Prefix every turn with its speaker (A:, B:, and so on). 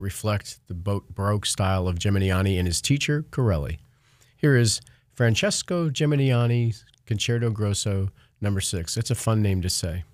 A: reflect the Baroque style of Geminiani and his teacher, Corelli. Here is Francesco Geminiani's Concerto Grosso No. 6. It's a fun name to say.